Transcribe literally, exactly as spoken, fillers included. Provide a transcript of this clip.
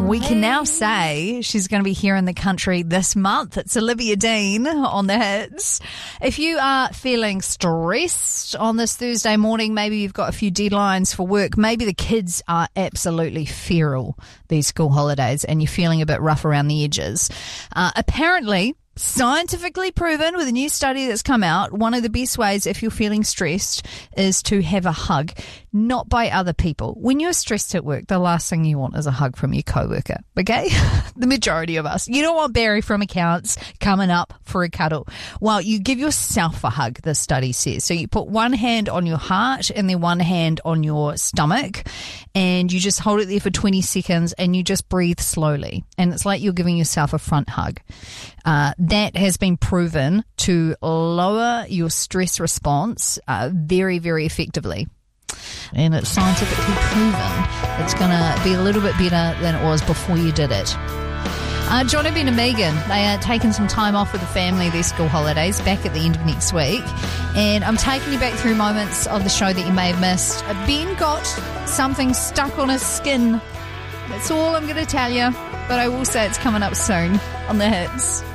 We can now say she's going to be here in the country this month. It's Olivia Dean on the hits. If you are feeling stressed on this Thursday morning, maybe you've got a few deadlines for work, maybe the kids are absolutely feral these school holidays and you're feeling a bit rough around the edges. Uh, apparently, scientifically proven with a new study that's come out, one of the best ways if you're feeling stressed is to have a hug, not by other people. When you're stressed at work, the last thing you want is a hug from your coworker, okay? The majority of us. You don't want Barry from accounts coming up for a cuddle. Well, you give yourself a hug, the study says. So you put one hand on your heart and then one hand on your stomach and you just hold it there for twenty seconds and you just breathe slowly. And it's like you're giving yourself a front hug. Uh, that has been proven to lower your stress response uh, very, very effectively. And it's scientifically proven it's going to be a little bit better than it was before you did it. Uh, Johnny, Ben and Megan, they are taking some time off with the family, their school holidays, back at the end of next week. And I'm taking you back through moments of the show that you may have missed. Uh, Ben got something stuck on his skin. That's all I'm going to tell you. But I will say it's coming up soon on the hits.